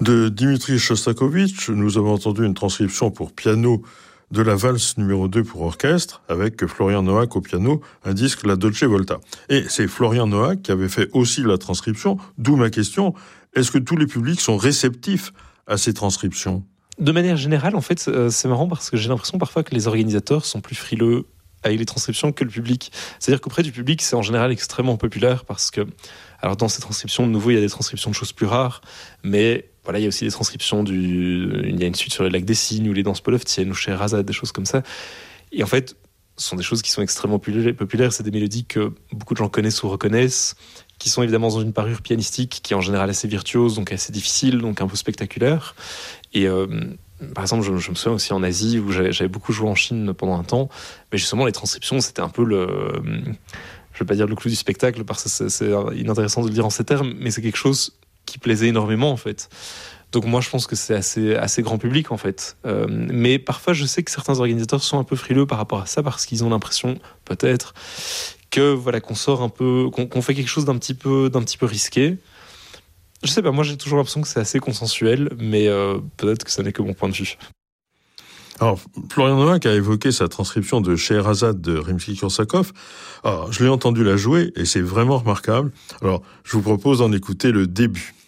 De Dimitri Shostakovich, nous avons entendu une transcription pour piano de la valse numéro 2 pour orchestre, avec Florian Noack au piano, un disque La Dolce Volta. Et c'est Florian Noack qui avait fait aussi la transcription, d'où ma question, est-ce que tous les publics sont réceptifs à ces transcriptions ? De manière générale, en fait, c'est marrant parce que j'ai l'impression parfois que les organisateurs sont plus frileux avec les transcriptions que le public. C'est-à-dire qu'auprès du public, c'est en général extrêmement populaire parce que, alors dans ces transcriptions, de nouveau, il y a des transcriptions de choses plus rares, mais voilà, il y a aussi des transcriptions il y a une suite sur les lacs des Cygnes ou les danses polovtiennes ou Scheherazade, des choses comme ça. Et en fait, ce sont des choses qui sont extrêmement populaires. C'est des mélodies que beaucoup de gens connaissent ou reconnaissent, qui sont évidemment dans une parure pianistique qui est en général assez virtuose, donc assez difficile, donc un peu spectaculaire. Et par exemple, je me souviens aussi en Asie où j'avais beaucoup joué en Chine pendant un temps, mais justement les transcriptions, c'était un peu je vais pas dire le clou du spectacle parce que c'est inintéressant de le dire en ces termes, mais c'est quelque chose qui plaisait énormément en fait. Donc moi je pense que c'est assez grand public en fait. Mais parfois je sais que certains organisateurs sont un peu frileux par rapport à ça parce qu'ils ont l'impression peut-être que voilà qu'on sort un peu, qu'on fait quelque chose d'un petit peu risqué. Je sais pas, moi j'ai toujours l'impression que c'est assez consensuel, mais peut-être que ça n'est que mon point de vue. Alors, Florian Noack a évoqué sa transcription de Scheherazade de Rimsky-Korsakov. Alors, je l'ai entendu la jouer et c'est vraiment remarquable. Alors, je vous propose d'en écouter le début.